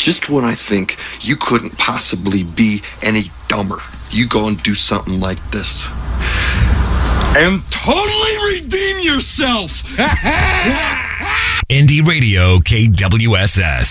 just when I think you couldn't possibly be any dumber, you go and do something like this. And totally redeem yourself! Indie Radio KWSS.